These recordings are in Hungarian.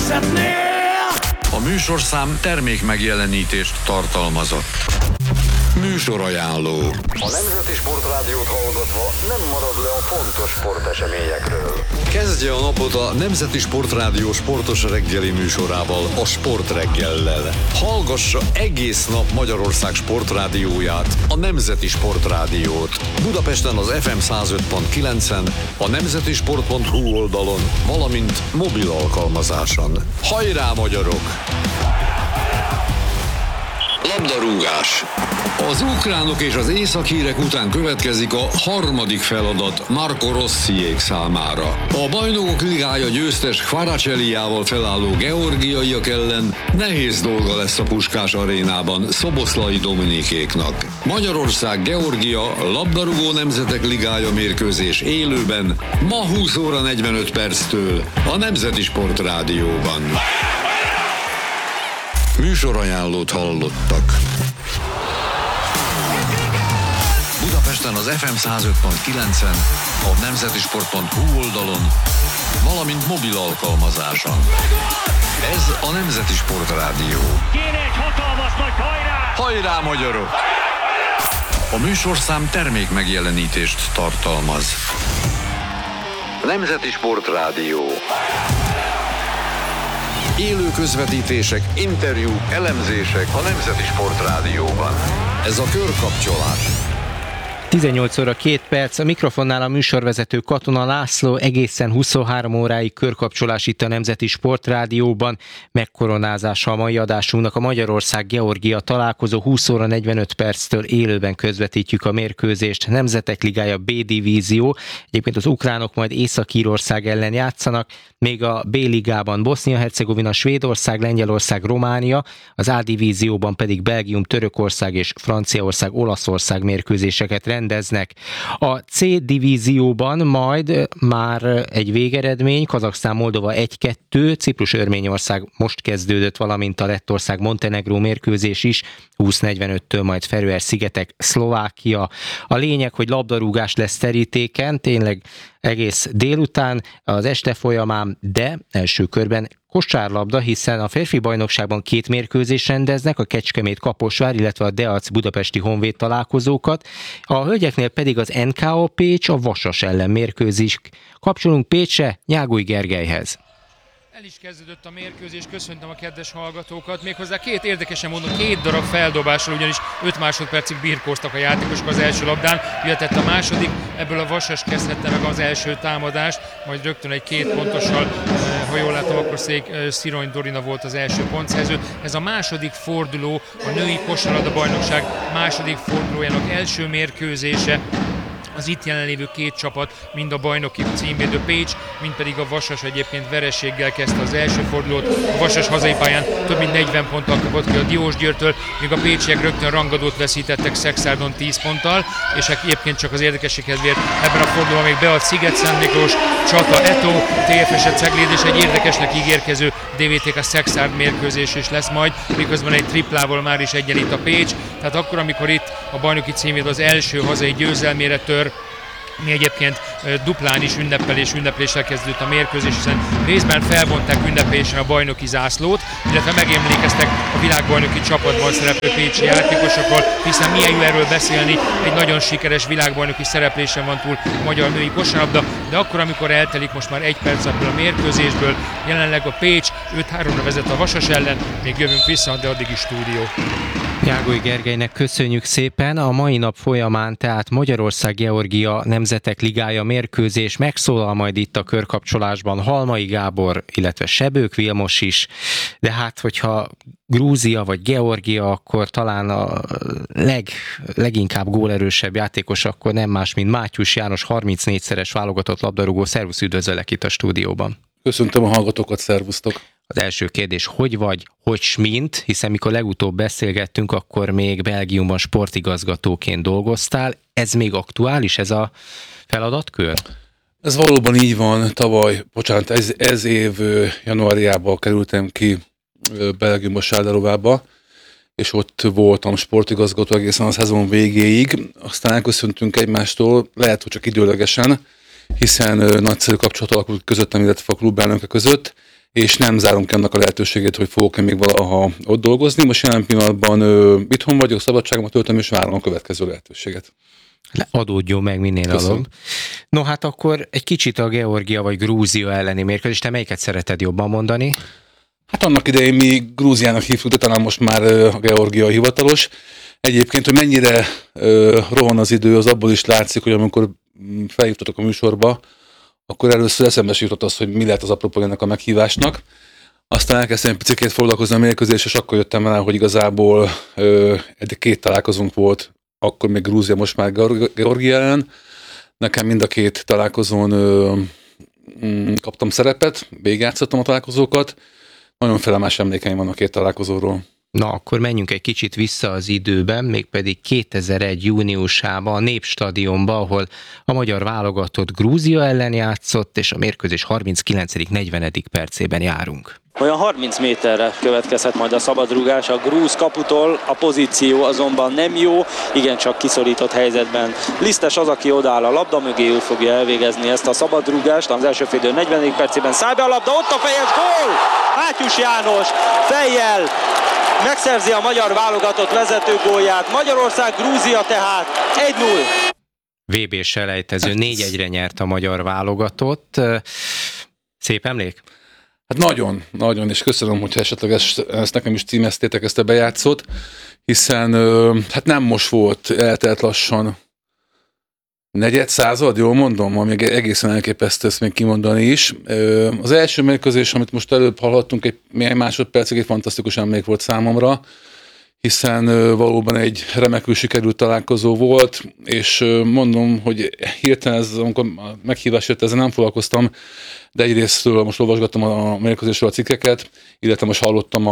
A műsorszám termék megjelenítést tartalmazott. Műsorajánló. A Nemzeti Sportrádiót hallgatva nem marad le a fontos sporteseményekről. Kezdje a napot a Nemzeti Sportrádió sportos reggeli műsorával, a Sportreggellel. Hallgassa egész nap Magyarország sportrádióját, a Nemzeti Sportrádiót. Budapesten az FM 105.9-en, a nemzetisport.hu oldalon, valamint mobil alkalmazáson. Hajrá, magyarok! Labdarúgás. Az ukránok és az északírek után következik a harmadik feladat Marco Rossiék számára. A Bajnokok Ligája győztes Kvaraceliával felálló georgiaiak ellen nehéz dolga lesz a Puskás arénában Szoboszlai Dominikéknak. Magyarország-Georgia labdarúgó nemzetek ligája mérkőzés élőben ma 20 óra 45 perctől a Nemzeti Sportrádióban. Műsorajánlót hallottak. Budapesten az FM 105.9-en, a nemzetisport.hu oldalon, valamint mobil alkalmazáson. Ez a Nemzeti Sportrádió. Kéne egy hatalmas nagy hajrá! Hajrá, magyarok! A műsorszám termék megjelenítést tartalmaz. Nemzeti Sportrádió. Élő közvetítések, interjúk, elemzések a Nemzeti Sportrádióban. Ez a körkapcsolás. 18 óra 2 perc, a mikrofonnál a műsorvezető Katona László, egészen 23 óráig körkapcsolás itt a Nemzeti Sportrádióban. Megkoronázása a mai adásunknak a Magyarország-Georgia találkozó, 20 óra 45 perctől élőben közvetítjük a mérkőzést. Nemzetek Ligája B divízió, egyébként az ukránok majd Észak-Írország ellen játszanak, még a B ligában Bosznia-Hercegovina, Svédország, Lengyelország, Románia, az A divízióban pedig Belgium, Törökország és Franciaország, Olaszország mérkőzéseket rendeznek. A C divízióban majd már egy végeredmény, Kazaksztán, Moldova 1-2, Ciprus, Örményország most kezdődött, valamint a Lettország, Montenegró mérkőzés is, 20:45-től majd Feröer-szigetek, Szlovákia. A lényeg, hogy labdarúgás lesz terítéken, tényleg egész délután, az este folyamán, de első körben kosárlabda, hiszen a férfi bajnokságban 2 mérkőzést rendeznek, a Kecskemét-Kaposvár, illetve a Deac Budapesti Honvéd találkozókat. A hölgyeknél pedig az NKA Pécs a Vasas ellen mérkőzik. Kapcsolunk Pécsre, Nyágúj Gergelyhez. El is kezdődött a mérkőzés, köszöntöm a kedves hallgatókat. Méghozzá 2 érdekesen mondom, 2 darab feldobásról, ugyanis 5 másodpercig birkóztak a játékosok az első labdán, jöhetett a második, ebből a Vasas kezdhette meg az első támadást, majd rögtön egy 2 pontossal, ha jól látom, akkor Szirony Dorina volt az első pontszerző. Ez a második forduló, a női kosárlabda bajnokság második fordulójának első mérkőzése. Az itt jelenlévő 2 csapat, mind a bajnoki címvédő Pécs, mind pedig a Vasas egyébként vereséggel kezdte az első fordulót. A Vasas hazai pályán több mint 40 ponttal kapott ki a Diósgyőrtől, míg a pécsiek rögtön rangadót veszítettek Szexárdon 10 ponttal, és egyébként csak az érdekesség kedvéért ebben a fordulóban még bead Sziget-Szent Miklós, Csata Eto, TFS Cegléd és egy érdekesnek ígérkező DVTK Szexárd mérkőzés is lesz majd, miközben egy triplával már is egyenlít a Pécs. Tehát akkor, amikor itt a bajnoki címvédő az első hazai győzelmére tör, mi egyébként duplán is ünnepléssel kezdődött a mérkőzés, hiszen részben felvonták ünneplésen a bajnoki zászlót, illetve megemlékeztek a világbajnoki csapatban szereplő pécsi játékosokról, hiszen milyen jó erről beszélni, egy nagyon sikeres világbajnoki szereplésen van túl a magyar női kosárlabda, de akkor, amikor eltelik most már 1 perc ebből a mérkőzésből, jelenleg a Pécs 5-3-ra vezet a Vasas ellen, még jövünk vissza, de addig is stúdió. Nyágúj Gergelynek köszönjük szépen. A mai nap folyamán tehát Magyarország-Georgia Nemzetek Ligája mérkőzés, megszólal majd itt a körkapcsolásban Halmai Gábor, illetve Sebők Vilmos is, de hát hogyha Grúzia vagy Georgia, akkor talán a leginkább gólerősebb játékos akkor nem más, mint Mátyus János, 34-szeres válogatott labdarúgó. Szervusz, üdvözöllek itt a stúdióban. Köszöntöm a hallgatókat, szervusztok! Az első kérdés, hogy vagy, hogy smint, hiszen mikor legutóbb beszélgettünk, akkor még Belgiumban sportigazgatóként dolgoztál. Ez még aktuális, ez a feladatkör? Ez valóban így van. Ez év januárjában kerültem ki Belgiumba, Sárdárovába, és ott voltam sportigazgató egészen a szezon végéig. Aztán elköszöntünk egymástól, lehet, hogy csak időlegesen, hiszen nagyszerű kapcsolat alakult közöttem, illetve a klub elnöke között, és nem zárom ki annak a lehetőségét, hogy fogok-e még valaha ott dolgozni. Most jelen pillanatban itthon vagyok, szabadságomat töltöm, és várom a következő lehetőséget. Adódjon meg minél előbb. No hát akkor egy kicsit a Georgia vagy Grúzia elleni mérkőzés, te melyiket szereted jobban mondani? Hát annak idején mi Grúziának hívtuk, de talán most már a Georgia hivatalos. Egyébként, hogy mennyire rohan az idő, az abból is látszik, hogy amikor felhívtatok a műsorba, akkor először eszembe jutott az, hogy mi lehet az apropó ennek a meghívásnak. Aztán elkezdtem egy picit foglalkozni a mérkőzés, és akkor jöttem rá, hogy igazából eddig 2 találkozónk volt, akkor még Grúzia, most már Georgia ellen. Nekem mind a 2 találkozón kaptam szerepet, végigjátszottam a találkozókat. Nagyon felemás emlékeim vannak 2 találkozóról. Na, akkor menjünk egy kicsit vissza az időben, mégpedig 2001. júniusában a Népstadionban, ahol a magyar válogatott Grúzia ellen játszott, és a mérkőzés 39.-40. percében járunk. Olyan 30 méterre következhet majd a szabadrúgás a grúz kaputól, a pozíció azonban nem jó, igencsak kiszorított helyzetben. Lisztes az, aki odáll a labda mögé, ő fogja elvégezni ezt a szabadrúgást. Az első félidő 40. percében száll be a labda, ott a fejes gól! Mátyus János fejjel megszerzi a magyar válogatott vezetőgólját. Magyarország, Grúzia tehát 1-0. VB-selejtező 4-1-re nyert a magyar válogatott. Szép emlék? Hát nagyon, és köszönöm, hogyha esetleg ezt nekem is címeztétek, ezt a bejátszót, hiszen hát nem most volt, eltelt lassan negyed század, jól mondom, ami egészen elképesztő ezt még kimondani is. Az első mérkőzés, amit most előbb hallhattunk, egy néhány másodpercig egy fantasztikus emlék volt számomra, hiszen valóban egy remekül sikerült találkozó volt, és mondom, hogy hirtelen amikor meghívás jött, ezzel nem foglalkoztam, de egyrésztről most olvasgattam a mérkőzésről a cikkeket, illetve most hallottam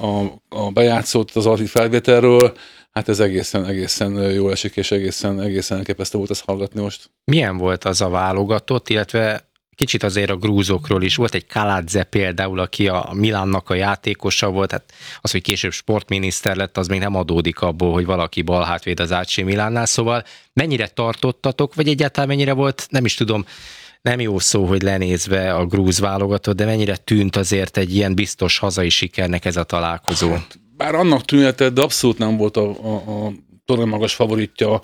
a bejátszót az archív felvételről, hát ez egészen jól esik, és egészen elképesztő volt ezt hallgatni most. Milyen volt az a válogatott, illetve kicsit azért a grúzokról is volt egy Kaladze például, aki a Milánnak a játékosa volt, hát az, hogy később sportminiszter lett, az még nem adódik abból, hogy valaki balhátvéd az AC Milánnál, szóval mennyire tartottatok, vagy egyáltalán mennyire volt, nem is tudom, nem jó szó, hogy lenézve a grúz válogatott, de mennyire tűnt azért egy ilyen biztos hazai sikernek ez a találkozó? Hát, bár annak tűnhetett, de abszolút nem volt a torony magas favoritja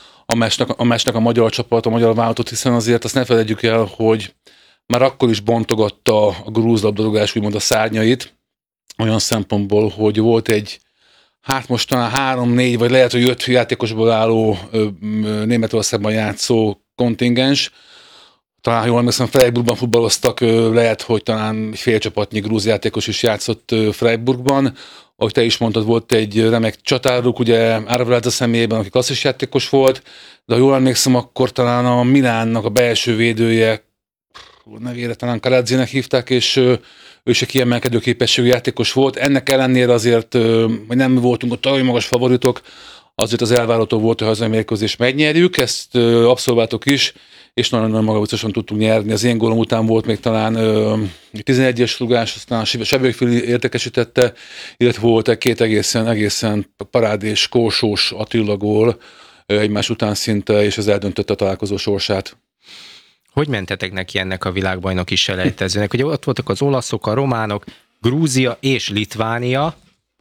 a meccsnek a magyar csapat, a magyar válogatott, hiszen azért azt ne felejtjük el, hogy már akkor is bontogatta a grúz labdarúgás úgymond a szárnyait, olyan szempontból, hogy volt egy, hát most talán 3-4, vagy lehet, hogy 5 játékosból álló Németországban játszó kontingens. Talán jól emlékszem, Freiburgban futballoztak, lehet, hogy talán félcsapatnyi grúz játékos is játszott Freiburgban. Ahogy te is mondtad, volt egy remek csatáruk, ugye Arveládze személyében, aki klasszis játékos volt, de ha jól emlékszem, akkor talán a Milánnak a belső védője, nevére talán Kaladzének hívták, és ő is egy kiemelkedő képességű játékos volt. Ennek ellenére azért, hogy nem voltunk ott olyan magas favoritok, azért az elvárható volt, hogy a hazai mérkőzést megnyerjük, ezt abszolváltuk is, és nagyon-nagyon magabiztosan tudtunk nyerni. Az én gólom után volt még talán 11-es rugás, aztán Sebőfili értékesítette, illetve volt egy 2 egészen parádés, kósós Attila gól egymás után szinte, és ez eldöntötte a találkozó sorsát. Hogy mentetek neki ennek a világbajnoki selejtezőnek? Ugye ott voltak az olaszok, a románok, Grúzia és Litvánia.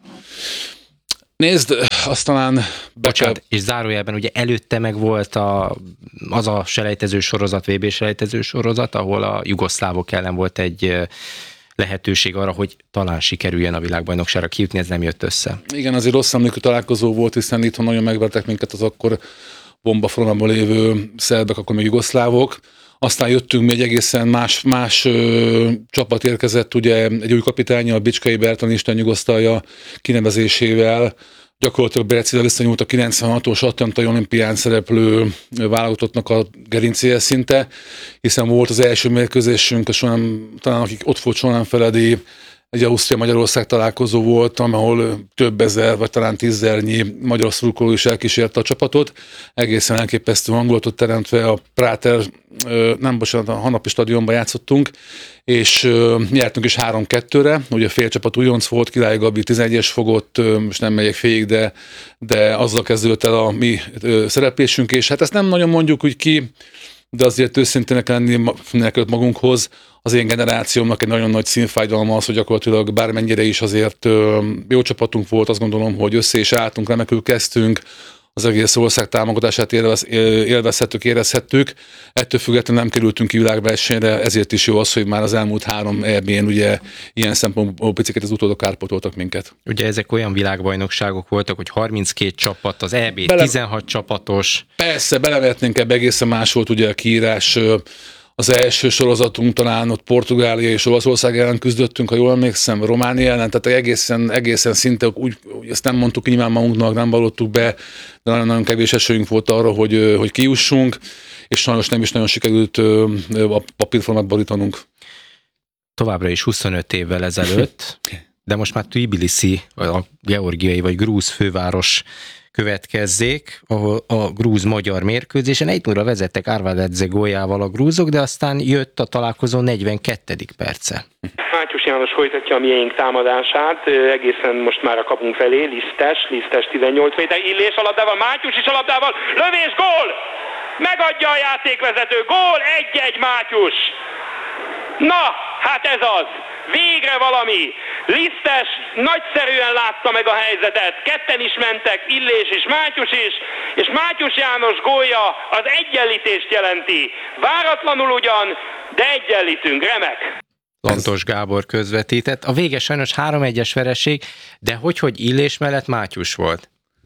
Nézd, azt talán... Bocsánat, és zárójelben ugye előtte meg volt az a selejtező sorozat, VB selejtező sorozat, ahol a jugoszlávok ellen volt egy lehetőség arra, hogy talán sikerüljen a világbajnokságra kijutni, ez nem jött össze. Igen, azért rossz emlékű találkozó volt, hiszen itthon nagyon megvertek minket az akkor bombaformában lévő szerbek, akkor még jugoszlávok. Aztán jöttünk, még egy egészen más csapat érkezett, ugye egy új kapitánya, a Bicskei Bertalan, Isten nyugosztalja kinevezésével. Gyakorlatilag Bercivel visszanyúlt a 96-os atlantai olimpián szereplő válogatottnak a gerincéhez szinte, hiszen volt az első mérkőzésünk, talán akik ott volt Solán Feledi, egy Ausztria-Magyarország találkozó volt, ahol több ezer, vagy talán 10.000-nyi magyar szurkoló is elkísérte a csapatot. Egészen elképesztő hangulatot teremtve a a Hanapi stadionban játszottunk, és nyertünk is 3-2-re. Ugye a félcsapat újonc volt, Király Gabi 11-es fogott, most nem megyek végig, de azzal kezdődött el a mi szereplésünk, és hát ezt nem nagyon mondjuk úgy ki, de azért őszintének lenni magunkhoz. az én generációmnak egy nagyon nagy színfájdalma az, hogy gyakorlatilag bármennyire is azért jó csapatunk volt, azt gondolom, hogy össze is álltunk, remekül kezdtünk, az egész ország támogatását élvezhettük, érezhettük. Ettől függetlenül nem kerültünk ki világversenyre, ezért is jó az, hogy már az elmúlt 3 EB-n ugye ilyen szempontból picit az utódok kárpótoltak minket. Ugye ezek olyan világbajnokságok voltak, hogy 32 csapat, az EB 16 csapatos. Persze, belevetnénk ebbe, egészen más volt ugye a kiírás. Az első sorozatunk talán ott Portugália és Olaszország ellen küzdöttünk, ha jól emlékszem, Románia ellen, tehát egészen szinte úgy, ezt nem mondtuk nyilván magunknak, nem vallottuk be, de nagyon-nagyon kevés esélyünk volt arra, hogy kijussunk, és sajnos nem is nagyon sikerült a papírformát borítanunk. Továbbra is 25 évvel ezelőtt, de most már Tbilisi, a georgiai vagy grúz főváros következzék, ahol a grúz-magyar mérkőzésen 1-0 vezettek Arveladze góljával a grúzok, de aztán jött a találkozó 42. perce. Mátyus János folytatja a miénk támadását, egészen most már a kapunk felé, Lisztes 18 méter, Illés a labdával, Mátyus is a labdával, lövés, gól! Megadja a játékvezető, gól, 1-1 Mátyus! Na, hát ez az! Végre valami! Lisztes nagyszerűen látta meg a helyzetet, ketten is mentek, Illés és Mátyus is, és Mátyus János gólja az egyenlítést jelenti. Váratlanul ugyan, de egyenlítünk, remek! Lantos Gábor közvetített. A vége sajnos 3-1-es vereség, de hogy Illés mellett Mátyus volt?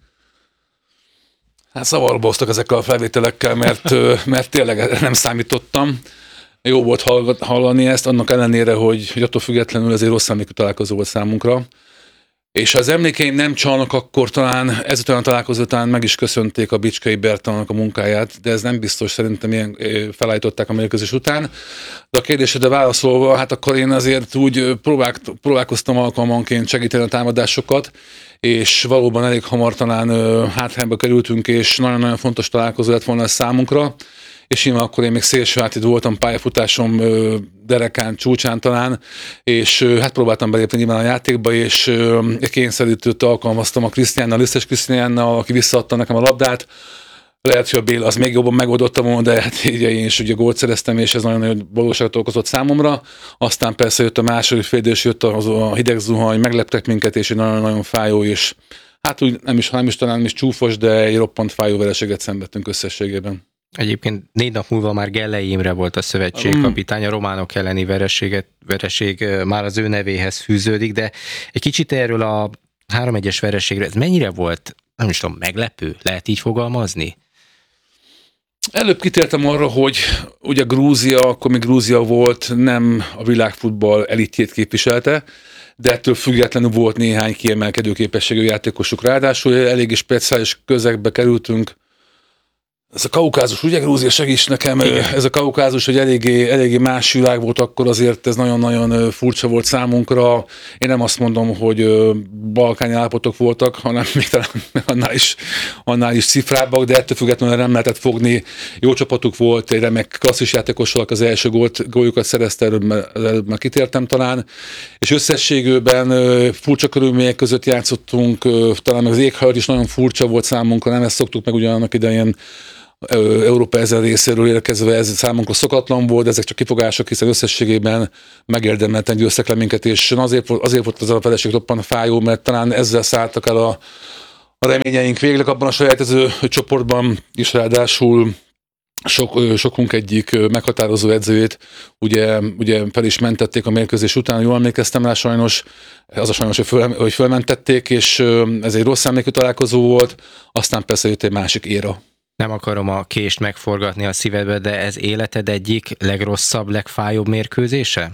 Hát zavarba hoztak ezekkel a felvételekkel, mert tényleg nem számítottam. Jó volt hallani ezt, annak ellenére, hogy attól függetlenül ezért rossz emlékű találkozó volt számunkra. És ha az emlékeim nem csalnak, akkor talán ezután a találkozó után meg is köszönték a Bicskei Bertalannak a munkáját, de ez nem biztos, szerintem ilyen felállították a mérkőzés után. De a kérdésedre válaszolva, hát akkor én azért úgy próbálkoztam alkalmanként segíteni a támadásokat, és valóban elég hamar talán hátrányba kerültünk, és nagyon-nagyon fontos találkozó lett volna ez számunkra. És én akkor én még szélsőhátvéd voltam pályafutásom derekán, csúcsán talán, és hát próbáltam belépni nyilván a játékba, és kényszerítőt alkalmaztam a Krisztiánnal, Lisztes Krisztiánnal, aki visszaadta nekem a labdát. Lehet, hogy a Béla az még jobban megoldotta volna, de hát így én is ugye gólt szereztem, és ez nagyon nagy valóságot okozott számomra. Aztán persze jött a második fél, és jött a hideg zuhany, megleptek minket, és egy nagyon-nagyon fájó, és hát úgy nem is talán csúfos, de egy roppant fájó vereséget szenvedtünk összességében. Egyébként 4 nap múlva már Gellei Imre volt a szövetségkapitány, a románok elleni vereség már az ő nevéhez fűződik, de egy kicsit erről a 3-1-es vereségről, ez mennyire volt, nem is tudom, meglepő? Lehet így fogalmazni? Előbb kitértem arra, hogy ugye Grúzia, akkor még Grúzia volt, nem a világfutball elitjét képviselte, de ettől függetlenül volt néhány kiemelkedő képességű játékosuk. Ráadásul eléggé speciális közegbe kerültünk. Ez a Kaukázus, ugye Grúzia, segíts nekem, ez a Kaukázus, hogy eléggé más világ volt akkor, azért ez nagyon-nagyon furcsa volt számunkra. Én nem azt mondom, hogy balkáni állapotok voltak, hanem még talán annál is cifrábbak, de ettől függetlenül nem lehetett fogni. Jó csapatuk volt, egy remek klasszis játékossal az első góljukat szerezte, előbb már kitértem talán, és összességében furcsa körülmények között játszottunk, talán az éghajlat is nagyon furcsa volt számunkra, nem ezt szoktuk meg ugyanannak idején Európa ezen részéről érkezve, ez számunkra szokatlan volt, ezek csak kifogások, hiszen összességében megérdemelten győztek le minket, és azért volt az a vereség roppant fájó, mert talán ezzel szálltak el a reményeink végleg abban a sajátozó csoportban, és ráadásul sokunk egyik meghatározó edzőjét ugye fel is mentették a mérkőzés után, jól emlékeztem rá sajnos, az a sajnos, hogy fölmentették, és ez egy rossz emlékű találkozó volt, aztán persze jött egy másik éra. Nem akarom a kést megforgatni a szívedbe, de ez életed egyik legrosszabb, legfájóbb mérkőzése?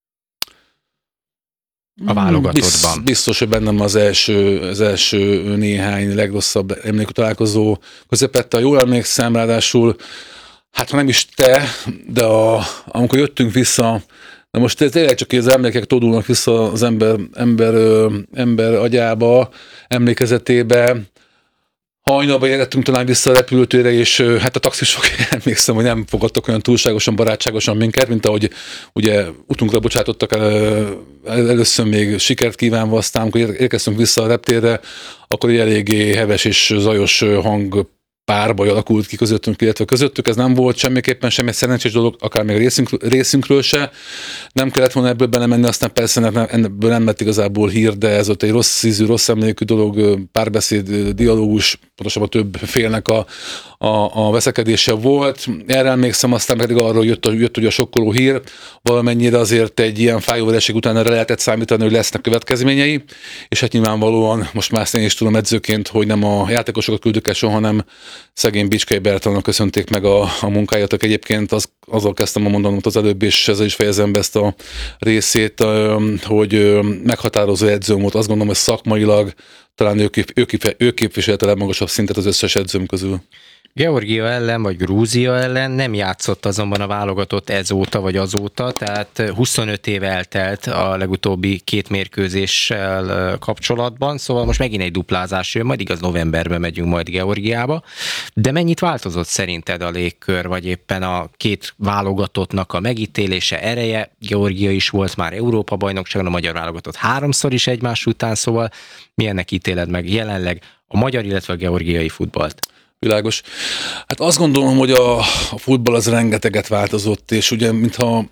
A válogatottban. Biztos, hogy bennem az első néhány legrosszabb emlékű találkozó közepette. Ha jól emlékszem, ráadásul, hát ha nem is te, de amikor jöttünk vissza, de most tényleg csak az emlékek tódulnak vissza az ember agyába, emlékezetébe. Hajnalban értünk talán vissza a repülőtérre, és hát a taxisok emlékszem, hogy nem fogadtak olyan túlságosan, barátságosan minket, mint ahogy ugye utunkra bocsátottak először még sikert kívánva, aztán amikor érkeztünk vissza a reptérre, akkor egy eléggé heves és zajos hang párbaj alakult ki közöttünk, illetve közöttük. Ez nem volt semmiképpen semmi szerencsés dolog, akár még részünkről se. Nem kellett volna ebből belemenni, aztán persze ebből nem lett igazából hír, de ez ott egy rossz ízű, rossz emlékű dolog, párbeszéd, dialógus, pontosabban több félnek a veszekedése volt. Erre emlékszem, aztán pedig arról jött ugye a sokkoló hír, valamennyire azért egy ilyen fájó vereség után erre lehetett számítani, hogy lesznek következményei, és hát nyilvánvalóan most már én is tudom edzőként, hogy nem a játékosokat küldök el soha, hanem szegény Bicskei Bertalannak köszönték meg a munkáját. Egyébként azzal kezdtem a mondanót az előbb, és ezzel is fejezem be ezt a részét, hogy meghatározó edzőm volt. Azt gondolom, hogy szakmailag talán ő képviselte a legmagasabb szintet az összes edzőm közül. Georgia ellen vagy Grúzia ellen nem játszott azonban a válogatott ezóta vagy azóta, tehát 25 év eltelt a legutóbbi 2 mérkőzéssel kapcsolatban, szóval most megint egy duplázás jön, majd igaz novemberben megyünk majd Georgiába, de mennyit változott szerinted a légkör, vagy éppen a 2 válogatottnak a megítélése, ereje? Georgia is volt már Európa-bajnokságon, a magyar válogatott 3-szor is egymás után, szóval milyennek ítéled meg jelenleg a magyar, illetve a georgiai futballt? Világos. Hát azt gondolom, hogy a futball az rengeteget változott, és ugye, mintha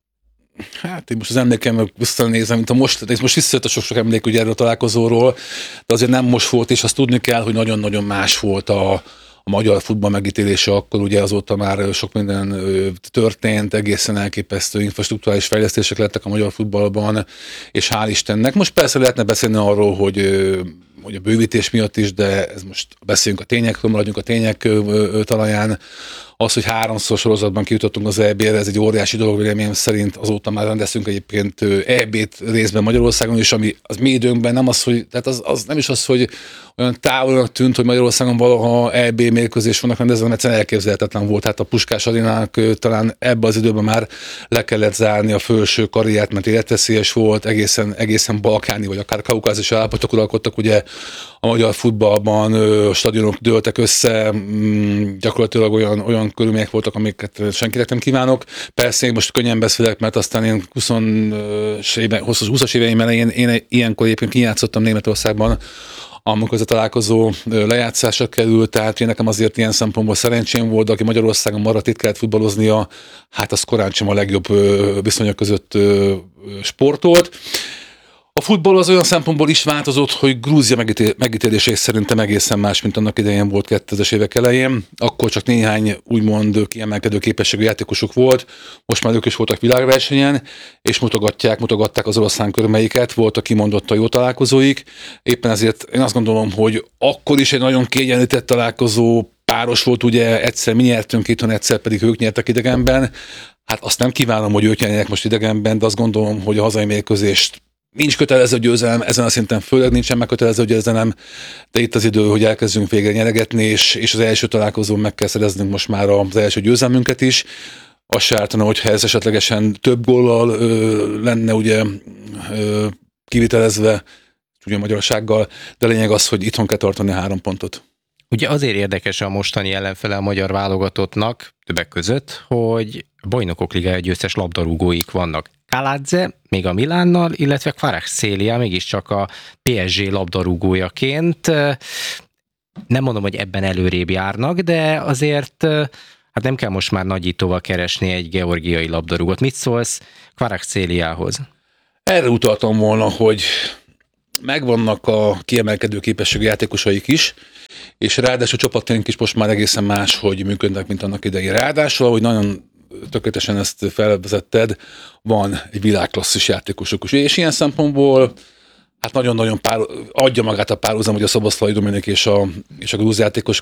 én most az emlékeim visszanézem, mintha most visszajött a sok emlék ugye erről a találkozóról, de azért nem most volt, és azt tudni kell, hogy nagyon-nagyon más volt a magyar futball megítélése akkor, ugye azóta már sok minden történt, egészen elképesztő infrastrukturális fejlesztések lettek a magyar futballban, és hál' Istennek. Most persze lehetne beszélni arról, hogy a bővítés miatt is, de ez most beszéljünk a tényekről, maradjunk a tények talaján. Az, hogy 3-szor sorozatban kijutottunk az EB-re, ez egy óriási dolog, véleményem szerint. Azóta már rendeztünk egyébként EB-t részben Magyarországon is, ami az mi időnkben nem az, hogy, tehát az nem is az, hogy olyan távolnak tűnt, hogy Magyarországon valaha EB mérkőzés vannak rendezve, mert egyszerűen elképzelhetetlen volt. Hát a Puskás Arénának talán ebben az időben már le kellett zárni a felső karriát, mert életveszélyes volt, egészen balkáni, vagy akár kaukázis állapotok uralkodtak ugye a magyar futballban, a stadionok dőltek össze, gyakorlatilag olyan körülmények voltak, amiket senkinek nem kívánok. Persze én most könnyen beszélek, mert aztán én 20-as éveim elején én ilyenkor éppen kijátszottam Németországban, amikor ez a találkozó lejátszásra került, tehát én nekem azért ilyen szempontból szerencsém volt, de aki Magyarországon maradt, itt kellett futballoznia, hát az korán sem a legjobb viszonyok között sportolt. A futball az olyan szempontból is változott, hogy Grúzia megítélése is szerintem egészen más, mint annak idején volt 2000-es évek elején. Akkor csak néhány úgymond kiemelkedő képességű játékosok volt, most már ők is voltak világversenyen, és mutogatták az oroszlán körmeiket, voltak kimondottan jó találkozóik. Éppen ezért én azt gondolom, hogy akkor is egy nagyon kiegyenlített találkozó, páros volt, ugye egyszer mi nyertünk itthon, egyszer pedig ők nyertek idegenben. Hát azt nem kívánom, hogy ők nyerjenek most idegenben, de azt gondolom, hogy a hazai mérkőzést nincs kötelező győzelem, ezen a szinten főleg nincsen megkötelező győzelem, de itt az idő, hogy elkezdjünk végre nyeregetni, és az első találkozón meg kell szereznünk most már az első győzelmünket is. Az se ártana, hogyha ez esetlegesen több góllal lenne ugye kivitelezve, ugye magyarsággal, de lényeg az, hogy itthon kell tartani a 3 pontot. Ugye azért érdekes a mostani ellenfele a magyar válogatottnak, többek között, hogy Bajnokok Ligája győztes labdarúgóik vannak. Kaladze, még a Milánnal, illetve Kvaratskhelia mégiscsak a PSG labdarúgójaként. Nem mondom, hogy ebben előrébb járnak, de azért hát nem kell most már nagyítóval keresni egy georgiai labdarúgót. Mit szólsz Kvaratskhéliához? Erre utaltam volna, hogy megvannak a kiemelkedő képességű játékosaik is, és ráadásul csapataink is most már egészen más, hogy működnek, mint annak idején. Ráadásul, ahogy nagyon tökéletesen ezt felvezetted, van egy világklasszis játékosok is. És ilyen szempontból hát nagyon-nagyon adja magát a párhuzam, hogy a Szoboszlai Dominik és a grúz játékos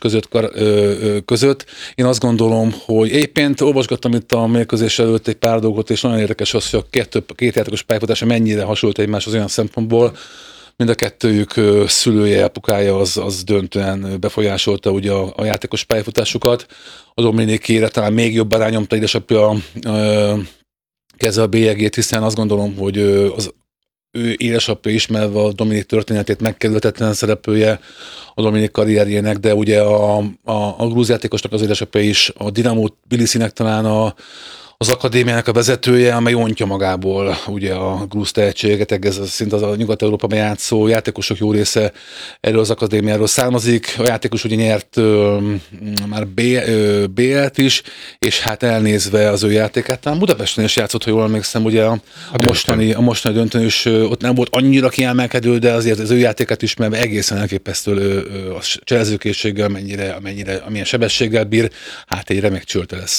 között. Én azt gondolom, hogy éppen olvasgattam itt a mérkőzés előtt egy pár dolgot, és nagyon érdekes az, hogy a két játékos pályafutása mennyire hasonlít egymáshoz olyan szempontból, mind a kettőjük szülője, apukája az döntően befolyásolta ugye a játékos pályafutásukat. A Dominikére talán még jobban rányomta édesapja keze a bélyegét, hiszen azt gondolom, hogy az ő édesapja ismerve a Dominik történetét megkerülhetetlen szereplője a Dominik karrierjének, de ugye a grúz játékosnak az édesapja is a Dinamo Tbilisinek talán az akadémiának a vezetője, amely ontja magából ugye a grúz tehetséget, ez szinte az a Nyugat-Európában játszó játékosok jó része erről az akadémiáról származik. A játékos ugye nyert már BL-t is, és hát elnézve az ő játékát, talán Budapesten is játszott, ha jól emlékszem, ugye a mostani döntőn is ott nem volt annyira kiemelkedő, de azért az ő játékát is, mert egészen elképesztő a cselezőkészséggel, amilyen sebességgel bír, hát egy remek csörte lesz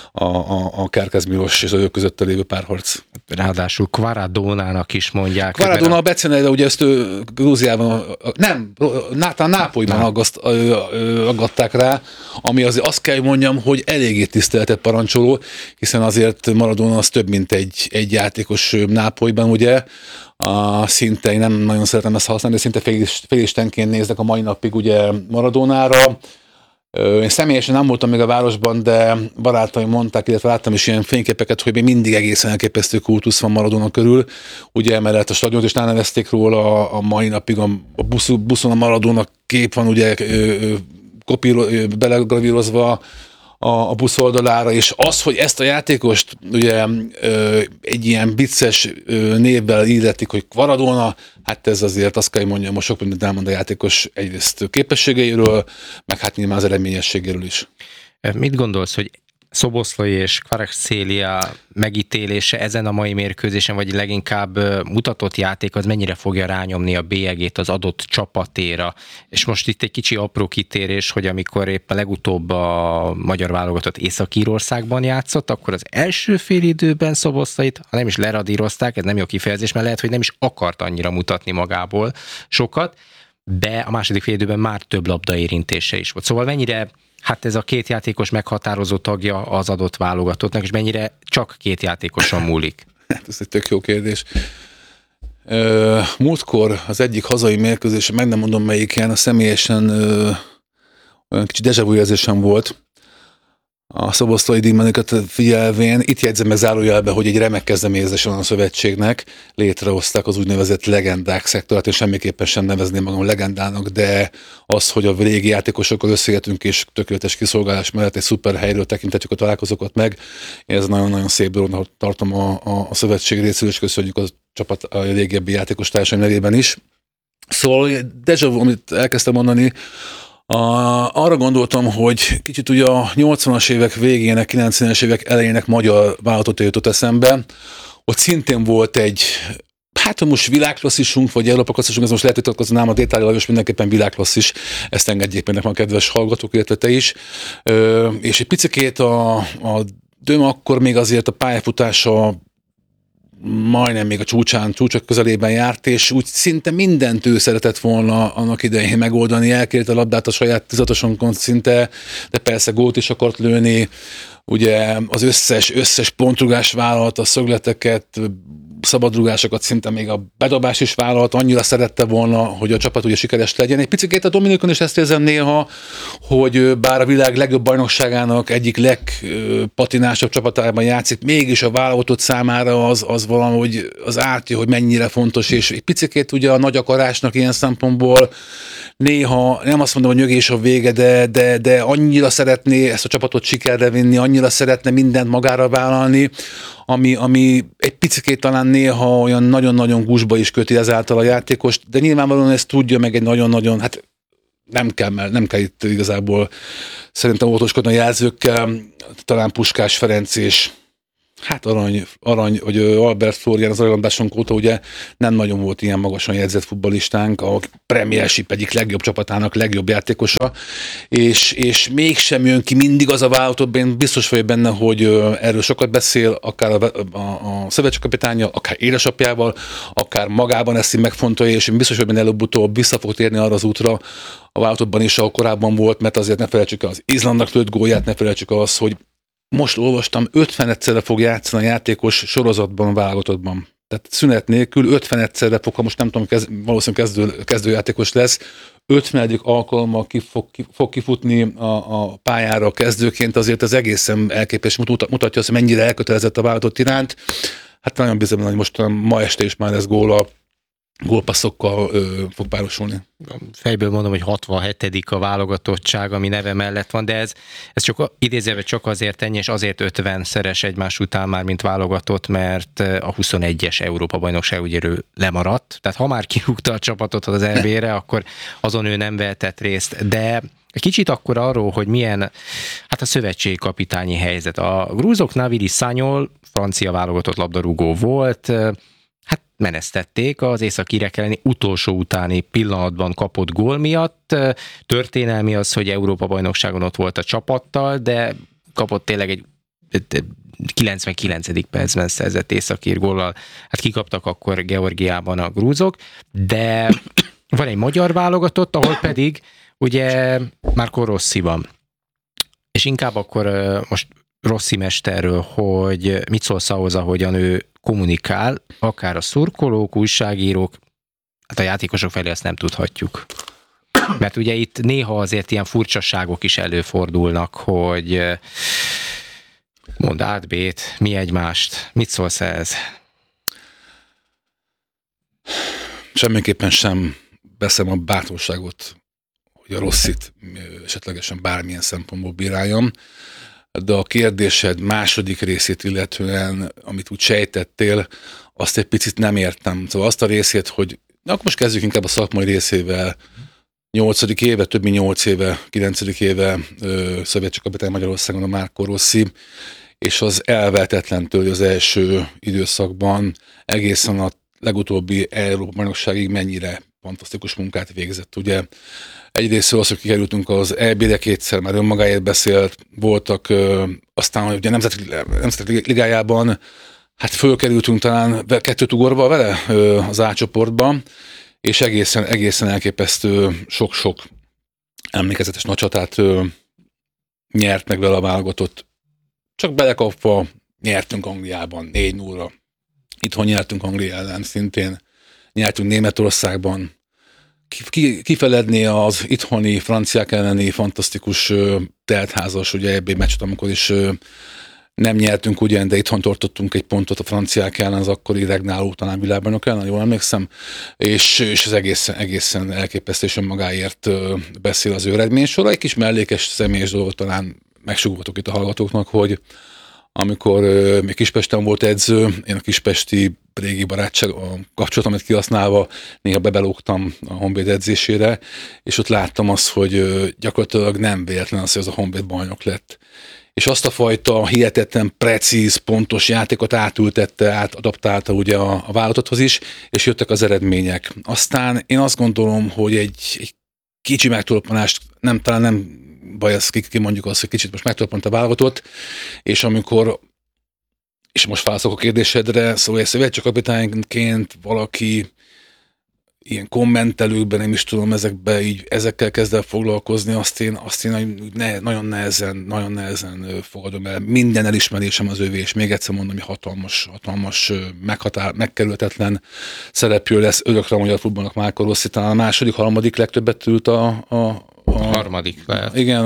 a Kerkez Milos és az ő között lévő párharc. Ráadásul Kvaradónának is mondják. Kvaradóna a Becenere, ugye ezt Grúziában, talán Nápolyban aggatták rá, ami azért azt kell mondjam, hogy eléggé tiszteltet parancsoló, hiszen azért Maradona az több, mint egy játékos Nápolyban, ugye, szinte, én nem nagyon szeretem ezt használni, de szinte félistenként néznek a mai napig ugye Maradónára. Én személyesen nem voltam még a városban, de barátaim mondták, illetve láttam is ilyen fényképeket, hogy még mindig egészen elképesztő kultusz van Maradona körül. Ugye emellett a stadiont is elnevezték róla, a mai napig a buszon a Maradona kép van ugye belegravírozva a busz oldalára, és az, hogy ezt a játékost ugye egy ilyen vicces névvel illetik, hogy Kvaradóna, hát ez azért azt kell, hogy mondjam, most sok mindent elmond a játékos egyrészt képességeiről, meg hát nyilván az eredményességéről is. Mit gondolsz, hogy Szoboszlai és Kvaratskhelia megítélése ezen a mai mérkőzésen, vagy leginkább mutatott játék, az mennyire fogja rányomni a bélyegét az adott csapatéra? És most itt egy kicsi apró kitérés, hogy amikor éppen legutóbb a magyar válogatott Észak-Írországban játszott, akkor az első félidőben Szoboszlait, ha nem is leradírozták, ez nem jó kifejezés, mert lehet, hogy nem is akart annyira mutatni magából sokat, de a második félidőben már több labda érintése is volt. Szóval mennyire hát ez a két játékos meghatározó tagja az adott válogatottnak, és mennyire csak két játékoson múlik? Hát ez egy tök jó kérdés. Múltkor az egyik hazai mérkőzésen, meg nem mondom melyiken, személyesen olyan kicsi déjà vu érzésem volt, a Szoboszlai díjmanikat figyelvén. Itt jegyzem meg zárójelbe, hogy egy remek kezdeményezés van a szövetségnek. Létrehozták az úgynevezett legendák szektorát, és semmiképpen sem nevezném magam legendának, de az, hogy a régi játékosokkal összejöttünk, és tökéletes kiszolgálás mellett egy szuper helyről tekintetjük a találkozókat meg. Én ez nagyon-nagyon szép dolognak tartom a szövetség részéről, és köszönjük a csapat a régebbi játékos társaim nevében is. Szóval déjà vu, amit elkezdtem mondani, arra gondoltam, hogy kicsit ugye a 80-as évek végének, 90-es évek elejének magyar vállalatot jutott eszembe, ott szintén volt egy, hát most világklasszisunk, vagy Európa klasszisunk, ez most lehet vitatkoznám, a Détári Lajos mindenképpen világklasszis, ezt engedjék meg nekem a kedves hallgatók, illetve te is. És egy picikét a Döm akkor még azért a pályafutása majdnem még a csúcsok közelében járt, és úgy szinte mindent ő szeretett volna annak idején megoldani, elkérte a labdát a saját tizatosonkon szinte, de persze gólt is akart lőni, ugye az összes pontrugás vállalt, a szögleteket, szabadrugásokat, szinte még a bedobás is vállalt, annyira szerette volna, hogy a csapat ugye sikeres legyen. Egy picit a Dominikon is ezt érzem néha, hogy bár a világ legjobb bajnokságának egyik legpatinásabb csapatában játszik, mégis a válogatott számára az valahogy az átja, hogy mennyire fontos, és egy picit ugye a nagy akarásnak ilyen szempontból néha, nem azt mondom, hogy nyögés a vége, de annyira szeretné ezt a csapatot sikerre vinni, annyira szeretne mindent magára vállalni, ami egy picikét talán néha olyan nagyon-nagyon gúzsba is köti ezáltal a játékost, de nyilvánvalóan ezt tudja meg egy nagyon-nagyon, hát nem kell itt igazából szerintem óvatoskodni a jelzőkkel, talán Puskás Ferenc és hát Arany, vagy Albert Flórián az aranylandásunk óta ugye nem nagyon volt ilyen magasan jegyzett futballistánk, a Premiership egyik legjobb csapatának legjobb játékosa, és mégsem jön ki mindig az a vállalatot, én biztos vagyok benne, hogy erről sokat beszél, akár a szövetségkapitánnyal, akár édesapjával, akár magában ezt így megfontolja, és én biztos vagyok benne előbb-utóbb vissza fog térni arra az útra a vállalatban is, ahol korábban volt, mert azért ne felejtsük el az Izlandnak lőtt gólját, ne felejtsük el azt, hogy most olvastam, 50-szerre fog játszani a játékos sorozatban, válogatottban. Tehát szünet nélkül 50-szerre fog, ha most nem tudom, valószínűleg kezdőjátékos lesz, 50. alkalommal fog kifutni a pályára kezdőként, azért ez egészen elképes, mutatja azt, hogy mennyire elkötelezett a válogatott iránt. Hát nagyon bizony, hogy most ma este is már lesz gól gólpasszokkal fog párosulni. Fejből mondom, hogy 67. a válogatottság, ami neve mellett van, de ez csak idézőben csak azért ennyi, és azért 50-szeres egymás után már, mint válogatott, mert a 21-es Európa-bajnokság ugye lemaradt. Tehát ha már kirúgta a csapatot az EB-re, akkor azon ő nem vehetett részt. De kicsit akkor arról, hogy milyen a szövetségi kapitányi helyzet. A grúzok Navidi Szanyol, francia válogatott labdarúgó volt, menesztették az észak-írek elleni utolsó utáni pillanatban kapott gól miatt. Történelmi az, hogy Európa-bajnokságon ott volt a csapattal, de kapott tényleg egy 99. percben szerzett észak-ír góllal. Kikaptak akkor Georgiában a grúzok, de van egy magyar válogatott, ahol pedig ugye Marco Rossi van. És inkább akkor most Rossi mesterről, hogy mit szólsz ahhoz, ahogyan ő kommunikál, akár a szurkolók, újságírók, a játékosok felé ezt nem tudhatjuk. Mert ugye itt néha azért ilyen furcsaságok is előfordulnak, hogy mondd át, Bét, mi egymást, mit szólsz ez? Semmiképpen sem veszem a bátorságot, hogy a Rossit esetlegesen bármilyen szempontból bíráljam, de a kérdésed második részét illetően, amit úgy sejtettél, azt egy picit nem értem. Szóval azt a részét, hogy akkor most kezdjük inkább a szakmai részével. 8. éve, több mint 8 éve, 9. éve szövetségi kapitány Magyarországon a Marco Rossi, és az elvehetetlentől, hogy az első időszakban egészen a legutóbbi Európa-bajnokságig mennyire fantasztikus munkát végzett. Ugye egyrészt az, hogy kikerültünk az EB-re, kétszer már önmagáért beszélt, voltak, aztán ugye a Nemzeti Ligájában, fölkerültünk talán 2 ugorba vele az A csoportban, és egészen elképesztő sok-sok emlékezetes nagy csatát nyert meg vele a válogatott. Csak belekapva nyertünk Angliában 4-0-ra. Itthon nyertünk Anglia ellen szintén, nyertünk Németországban. Kifeledni az itthoni franciák elleni fantasztikus teltházas ugye EB meccset, amikor is nem nyertünk ugyan, de itthon tartottunk egy pontot a franciák ellen, az akkori regnáló talán világbajnok ellen, jól emlékszem, és ez egészen elképesztő, és önmagáért beszél az ő eredménysorra. Egy kis mellékes személyes dolgot talán megsugoltok itt a hallgatóknak, hogy amikor még Kispesten volt edző, én a kispesti régi barátság kapcsolatomat kihasználva néha bebelógtam a Honvéd edzésére, és ott láttam azt, hogy gyakorlatilag nem véletlen az, hogy az a Honvéd bajnok lett. És azt a fajta hihetetlen, precíz, pontos játékot adaptálta ugye a válogatotthoz is, és jöttek az eredmények. Aztán én azt gondolom, hogy egy kicsi megtorpanást, talán nem baj, ezt kimondjuk azt, hogy kicsit most megtorpant a válogatott, és most válaszolok a kérdésedre, szóval egy szövetségi kapitányként valaki ilyen kommentelőkben, nem is tudom, ezekkel kezd el foglalkozni, azt én nagyon nehezen fogadom el. Minden elismerésem az övé, és még egyszer mondom, hogy hatalmas megkerülhetetlen szereplő lesz örökre a magyar futballnak Marco Rossi, talán a második, harmadik legtöbbet ült a harmadik lehet. Igen,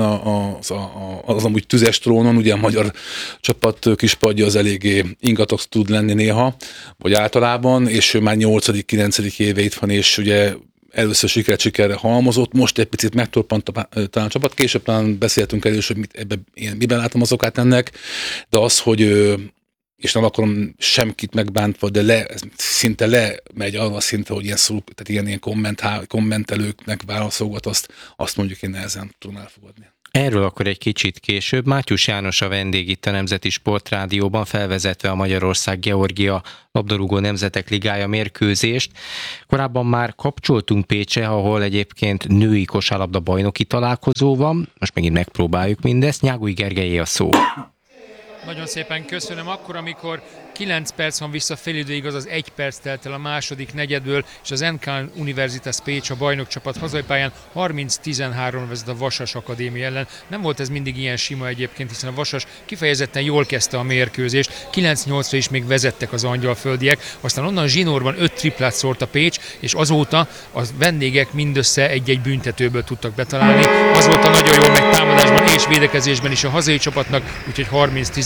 az amúgy tüzes trónon, ugye a magyar csapat kispadja az eléggé ingatok tud lenni néha, vagy általában, és ő már 8.-9. éve itt van, és ugye először sikerre halmozott, most egy picit megtorpant talán a csapat, később talán beszéltünk elő, hogy miben látom az okát ennek, de az, hogy és nem akarom semkit megbántva, de szinte lemegy arra szintre, hogy ilyen kommentelőknek válaszolgat, azt mondjuk én nehezen tudom elfogadni. Erről akkor egy kicsit később. Mátyus János a vendég itt a Nemzeti Sportrádióban, felvezetve a Magyarország-Georgia labdarúgó nemzetek ligája mérkőzést. Korábban már kapcsoltunk Pécsre, ahol egyébként női kosárlabda bajnoki találkozó van. Most megint megpróbáljuk mindezt. Nyágúj Gergelyé a szó. Nagyon szépen köszönöm. Akkor, amikor 9 perc van vissza félidőig, azaz 1 perc telt el a második negyedből, és az NK Universitas Pécs a bajnokcsapat hazai pályán 30-13 vezet a Vasas Akadémia ellen. Nem volt ez mindig ilyen sima egyébként, hiszen a Vasas kifejezetten jól kezdte a mérkőzést. 9-8-ra is még vezettek az angyalföldiek, aztán onnan zsinórban 5 triplát szórt a Pécs, és azóta a vendégek mindössze egy-egy büntetőből tudtak betalálni. Az volt a nagyon jó meg támadásban és védekezésben is a hazai csapatnak, úgyhogy 30-13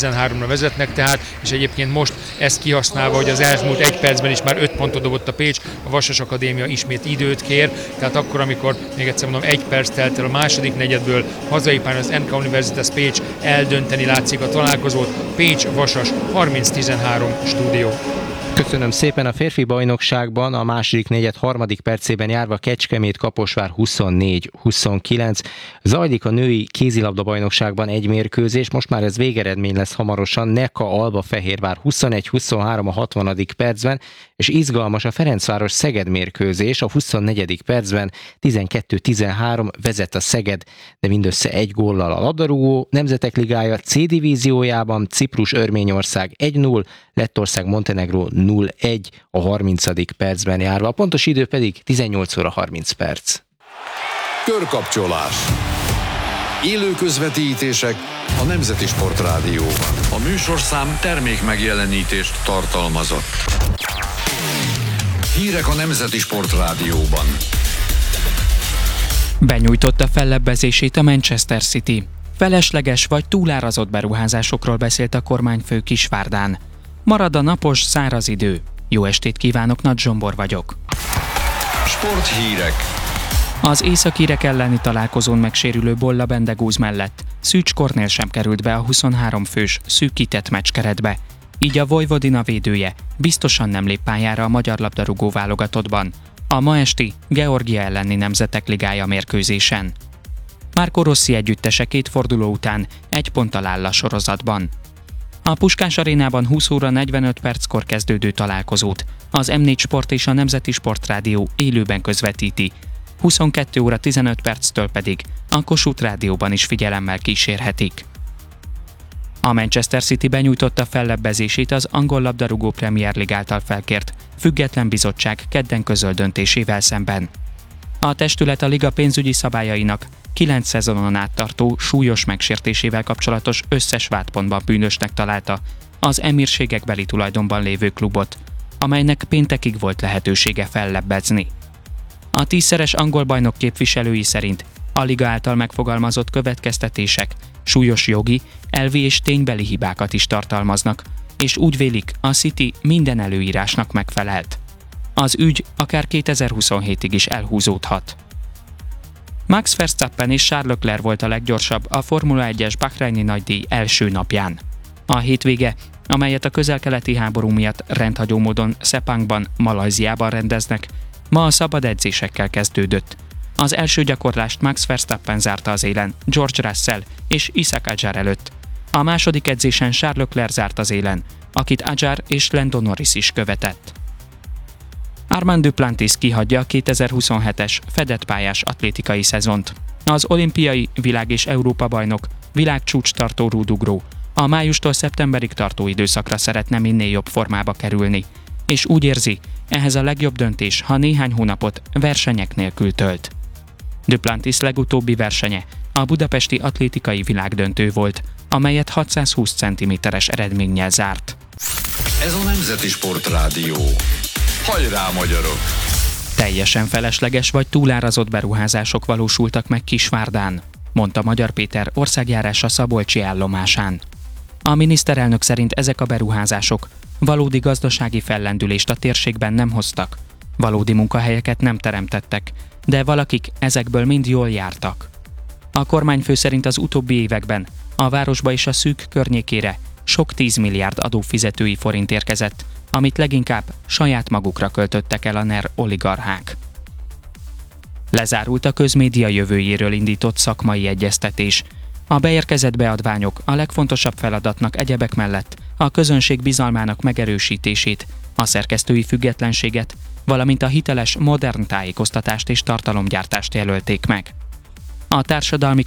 30-13-ra vezetnek tehát, és egyébként most ezt kihasználva, hogy az elmúlt 1 percben is már 5 pontot dobott a Pécs, a Vasas Akadémia ismét időt kér, tehát akkor, amikor még egyszer mondom, 1 perc telt el a második negyedből, hazai pályán az NK Universitas Pécs eldönteni látszik a találkozót, Pécs-Vasas 30-13 stúdió. Köszönöm szépen. A férfi bajnokságban a második negyed harmadik percében járva Kecskemét-Kaposvár 24-29. Zajlik a női kézilabda bajnokságban egy mérkőzés, most már ez végeredmény lesz hamarosan. Neka-Alba-Fehérvár 21-23 a 60. percben, és izgalmas a Ferencváros Szeged mérkőzés, a 24. percben 12-13 vezet a Szeged, de mindössze 1 góllal. A labdarúgó Nemzetek Ligája C divíziójában Ciprus-Örményország 1-0, Lettország Montenegró 0-1 a 30. percben járva. A pontos idő pedig 18 óra 30 perc. Körkapcsolás. Élő közvetítések a Nemzeti Sportrádióban. A műsorszám termék megjelenítést tartalmazott. Hírek a Nemzeti Sportrádióban. Benyújtotta fellebbezését a Manchester City. Felesleges vagy túlárazott beruházásokról beszélt a kormányfő Kisvárdán. Marad a napos, száraz idő. Jó estét kívánok, Nagy Zsombor vagyok. Sporthírek. Az északírek elleni találkozón megsérülő Bolla Bendegúz mellett Szűcs Kornél sem került be a 23 fős szűkített meccskeretbe. Így a Vojvodina védője biztosan nem lép pályára a magyar labdarúgó válogatottban a ma esti Georgia elleni Nemzetek Ligája mérkőzésen. Marco Rossi együttese 2 forduló után 1 ponttal áll a sorozatban. A Puskás Arénában 20 óra 45 perckor kezdődő találkozót az M4 Sport és a Nemzeti Sportrádió élőben közvetíti, 22 óra 15 perctől pedig a Kossuth Rádióban is figyelemmel kísérhetik. A Manchester City benyújtotta fellebbezését az angol labdarúgó Premier League által felkért független bizottság kedden közölt döntésével szemben. A testület a liga pénzügyi szabályainak 9 szezonon át tartó súlyos megsértésével kapcsolatos összes vádpontban bűnösnek találta az emírségekbeli tulajdonban lévő klubot, amelynek péntekig volt lehetősége fellebbezni. A 10-szeres angol bajnok képviselői szerint a liga által megfogalmazott következtetések súlyos jogi, elvi és ténybeli hibákat is tartalmaznak, és úgy vélik, a City minden előírásnak megfelelt. Az ügy akár 2027-ig is elhúzódhat. Max Verstappen és Charles Leclerc volt a leggyorsabb a Formula 1-es Bahreini nagydíj első napján. A hétvége, amelyet a közel-keleti háború miatt rendhagyó módon Sepangban, Malajziában rendeznek, ma a szabad edzésekkel kezdődött. Az első gyakorlást Max Verstappen zárta az élen George Russell és Isaac Hadjar előtt. A második edzésen Charles Leclerc zárt az élen, akit Hadjar és Lando Norris is követett. Armand Duplantis kihagyja a 2027-es fedett pályás atlétikai szezont. Az olimpiai, világ- és Európa-bajnok, világcsúcs tartó rúdugró a májustól szeptemberig tartó időszakra szeretne minél jobb formába kerülni, és úgy érzi, ehhez a legjobb döntés, ha néhány hónapot versenyek nélkül tölt. Duplantis legutóbbi versenye a budapesti atlétikai világdöntő volt, amelyet 620 cm-es eredménnyel zárt. Ez a Nemzeti Sportrádió. Hajrá, magyarok! Teljesen felesleges vagy túlárazott beruházások valósultak meg Kisvárdán, mondta Magyar Péter országjárása Szabolcsi állomásán. A miniszterelnök szerint ezek a beruházások valódi gazdasági fellendülést a térségben nem hoztak, valódi munkahelyeket nem teremtettek, de valakik ezekből mind jól jártak. A kormányfő szerint az utóbbi években a városba és a szűk környékére sok 10 milliárd adófizetői forint érkezett, amit leginkább saját magukra költöttek el a NER oligarchák. Lezárult a közmédia jövőjéről indított szakmai egyeztetés. A beérkezett beadványok a legfontosabb feladatnak egyebek mellett a közönség bizalmának megerősítését, a szerkesztői függetlenséget, valamint a hiteles, modern tájékoztatást és tartalomgyártást jelölték meg. A társadalmi